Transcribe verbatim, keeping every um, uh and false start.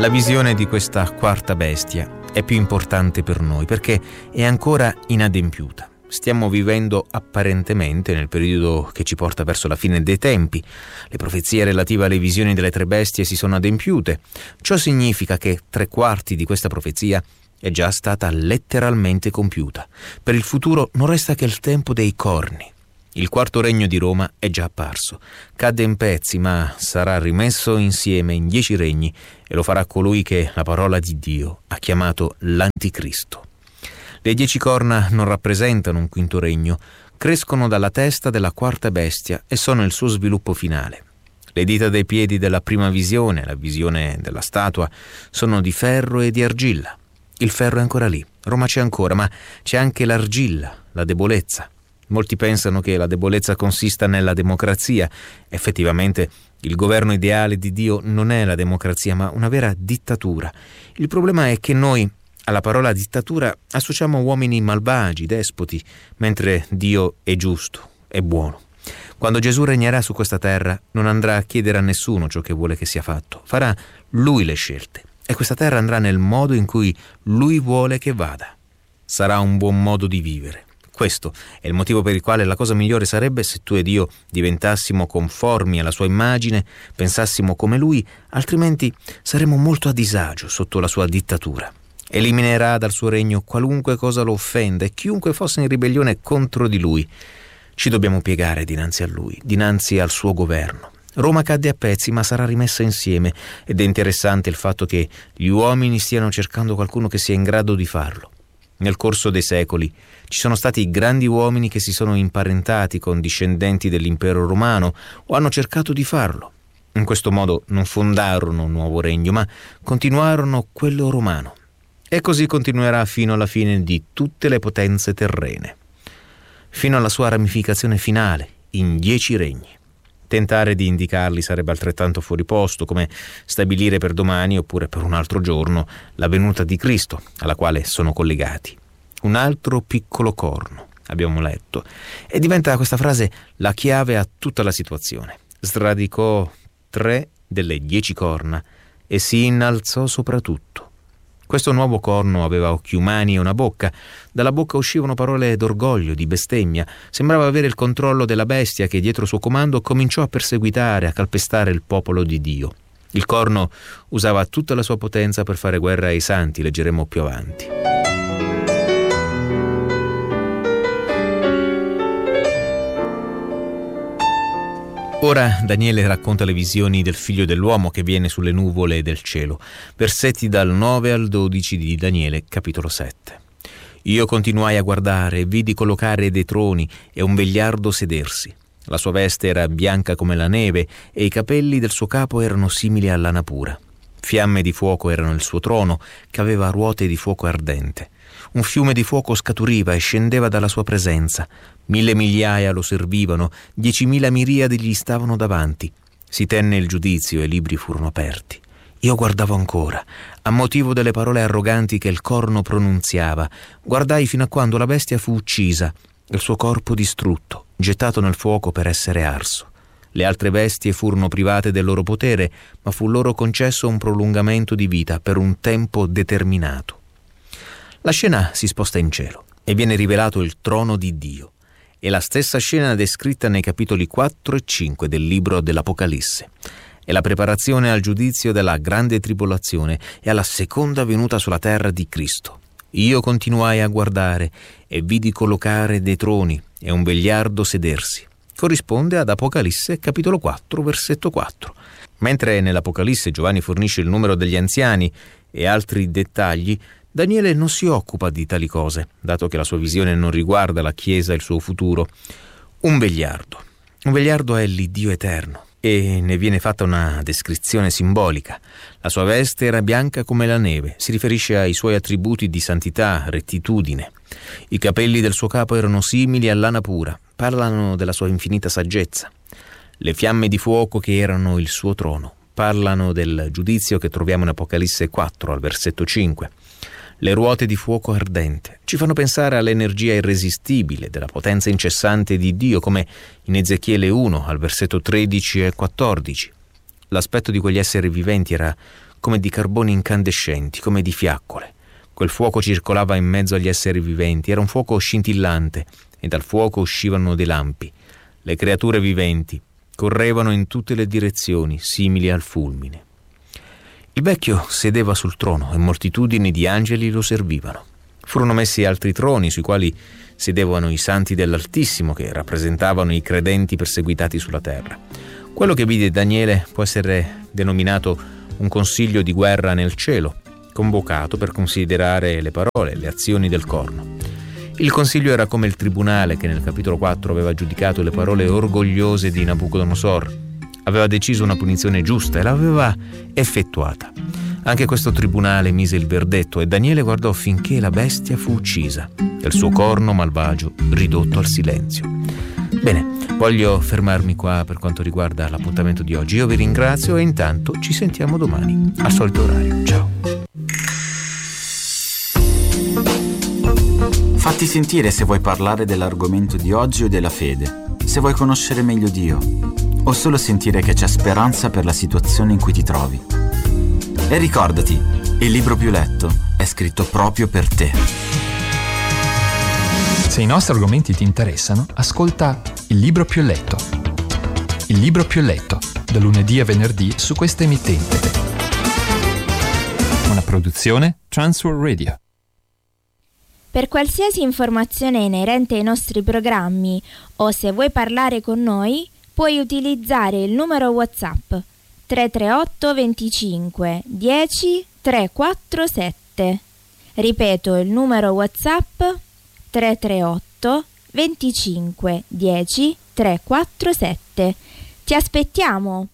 La visione di questa quarta bestia è più importante per noi perché è ancora inadempiuta. Stiamo vivendo apparentemente nel periodo che ci porta verso la fine dei tempi. Le profezie relative alle visioni delle tre bestie si sono adempiute. Ciò significa che tre quarti di questa profezia è già stata letteralmente compiuta. Per il futuro non resta che il tempo dei corni. Il quarto regno di Roma è già apparso. Cadde in pezzi, ma sarà rimesso insieme in dieci regni e lo farà colui che la parola di Dio ha chiamato l'Anticristo. Le dieci corna non rappresentano un quinto regno, crescono dalla testa della quarta bestia e sono il suo sviluppo finale. Le dita dei piedi della prima visione, la visione della statua, sono di ferro e di argilla. Il ferro è ancora lì, Roma c'è ancora, ma c'è anche l'argilla, la debolezza. Molti pensano che la debolezza consista nella democrazia. Effettivamente il governo ideale di Dio non è la democrazia, ma una vera dittatura. Il problema è che noi alla parola dittatura associamo uomini malvagi, despoti, mentre Dio è giusto, è buono. Quando Gesù regnerà su questa terra non andrà a chiedere a nessuno ciò che vuole che sia fatto. Farà Lui le scelte e questa terra andrà nel modo in cui Lui vuole che vada. Sarà un buon modo di vivere. Questo è il motivo per il quale la cosa migliore sarebbe se tu ed io diventassimo conformi alla sua immagine, pensassimo come Lui, altrimenti saremmo molto a disagio sotto la sua dittatura. Eliminerà dal suo regno qualunque cosa lo offenda e chiunque fosse in ribellione contro di Lui. Ci dobbiamo piegare dinanzi a Lui, dinanzi al suo governo. Roma cadde a pezzi, ma sarà rimessa insieme ed è interessante il fatto che gli uomini stiano cercando qualcuno che sia in grado di farlo. Nel corso dei secoli ci sono stati grandi uomini che si sono imparentati con discendenti dell'impero romano o hanno cercato di farlo. In questo modo non fondarono un nuovo regno, ma continuarono quello romano. E così continuerà fino alla fine di tutte le potenze terrene, fino alla sua ramificazione finale, in dieci regni. Tentare di indicarli sarebbe altrettanto fuori posto, come stabilire per domani oppure per un altro giorno la venuta di Cristo, alla quale sono collegati. Un altro piccolo corno, abbiamo letto, e diventa questa frase la chiave a tutta la situazione. Sradicò tre delle dieci corna e si innalzò sopra tutto. Questo nuovo corno aveva occhi umani e una bocca. Dalla bocca uscivano parole d'orgoglio, di bestemmia. Sembrava avere il controllo della bestia che dietro suo comando cominciò a perseguitare, a calpestare il popolo di Dio. Il corno usava tutta la sua potenza per fare guerra ai santi, leggeremo più avanti. Ora Daniele racconta le visioni del figlio dell'uomo che viene sulle nuvole del cielo. Versetti dal nove al dodici di Daniele, capitolo sette. Io continuai a guardare e vidi collocare dei troni e un vegliardo sedersi. La sua veste era bianca come la neve e i capelli del suo capo erano simili alla lana pura. Fiamme di fuoco erano il suo trono, che aveva ruote di fuoco ardente. Un fiume di fuoco scaturiva e scendeva dalla sua presenza. Mille migliaia lo servivano, diecimila miriadi gli stavano davanti. Si tenne il giudizio e i libri furono aperti. Io guardavo ancora, a motivo delle parole arroganti che il corno pronunziava. Guardai fino a quando la bestia fu uccisa, il suo corpo distrutto, gettato nel fuoco per essere arso. Le altre bestie furono private del loro potere, ma fu loro concesso un prolungamento di vita per un tempo determinato. La scena si sposta in cielo e viene rivelato il trono di Dio. È la stessa scena descritta nei capitoli quattro e cinque del libro dell'Apocalisse. È la preparazione al giudizio della grande tribolazione e alla seconda venuta sulla terra di Cristo. Io continuai a guardare e vidi collocare dei troni e un vegliardo sedersi. Corrisponde ad Apocalisse capitolo quattro, versetto quattro. Mentre nell'Apocalisse Giovanni fornisce il numero degli anziani e altri dettagli, Daniele non si occupa di tali cose, dato che la sua visione non riguarda la Chiesa e il suo futuro. Un vegliardo. Un vegliardo è l'Iddio eterno e ne viene fatta una descrizione simbolica. La sua veste era bianca come la neve, si riferisce ai suoi attributi di santità, rettitudine. I capelli del suo capo erano simili a lana pura, parlano della sua infinita saggezza. Le fiamme di fuoco che erano il suo trono, parlano del giudizio che troviamo in Apocalisse quattro, al versetto cinque. Le ruote di fuoco ardente ci fanno pensare all'energia irresistibile della potenza incessante di Dio, come in Ezechiele uno, al versetto tredici e quattordici. L'aspetto di quegli esseri viventi era come di carboni incandescenti, come di fiaccole. Quel fuoco circolava in mezzo agli esseri viventi, era un fuoco scintillante e dal fuoco uscivano dei lampi. Le creature viventi correvano in tutte le direzioni, simili al fulmine. Il vecchio sedeva sul trono e moltitudini di angeli lo servivano. Furono messi altri troni sui quali sedevano i santi dell'Altissimo, che rappresentavano i credenti perseguitati sulla terra. Quello che vide Daniele può essere denominato un consiglio di guerra nel cielo, convocato per considerare le parole e le azioni del corno. Il consiglio era come il tribunale che nel capitolo quattro aveva giudicato le parole orgogliose di Nabucodonosor. Aveva deciso una punizione giusta e l'aveva effettuata. Anche questo tribunale mise il verdetto e Daniele guardò finché la bestia fu uccisa e il suo corno malvagio ridotto al silenzio. Bene, voglio fermarmi qua per quanto riguarda l'appuntamento di oggi. Io vi ringrazio e intanto ci sentiamo domani al solito orario. Ciao. Fatti sentire se vuoi parlare dell'argomento di oggi o della fede, se vuoi conoscere meglio Dio, o solo sentire che c'è speranza per la situazione in cui ti trovi. E ricordati, il libro più letto è scritto proprio per te. Se i nostri argomenti ti interessano, ascolta Il libro più letto. Il libro più letto, da lunedì a venerdì su questa emittente. Una produzione Transworld Radio. Per qualsiasi informazione inerente ai nostri programmi o se vuoi parlare con noi, puoi utilizzare il numero WhatsApp tre tre otto venticinque dieci trequarantasette. Ripeto il numero WhatsApp tre tre otto venticinque dieci trequarantasette. Ti aspettiamo!